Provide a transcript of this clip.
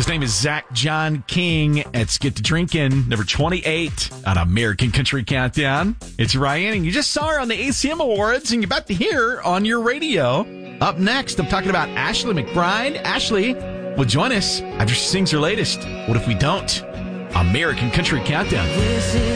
His name is Zach John King. It's Get to Drinkin', number 28 on American Country Countdown. It's Ryan, and you just saw her on the ACM Awards, and you're about to hear her on your radio. Up next, I'm talking about Ashley McBryde. Ashley will join us after she sings her latest, What If We Don't? American Country Countdown.